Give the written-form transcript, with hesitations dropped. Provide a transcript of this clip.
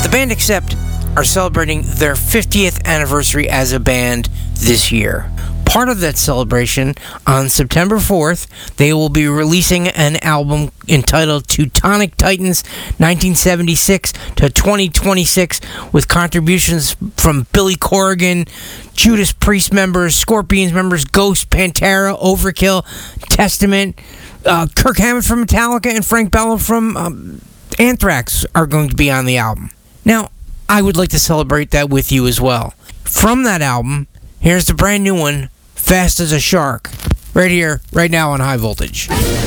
The band Accept are celebrating their 50th anniversary as a band this year. Part of that celebration, on September 4th, they will be releasing an album entitled Teutonic Titans 1976 to 2026 with contributions from Billy Corrigan, Judas Priest members, Scorpions members, Ghost, Pantera, Overkill, Testament, Kirk Hammett from Metallica, and Frank Bello from Anthrax are going to be on the album. Now, I would like to celebrate that with you as well. From that album, here's the brand new one, Fast as a Shark, right here, right now on High Voltage.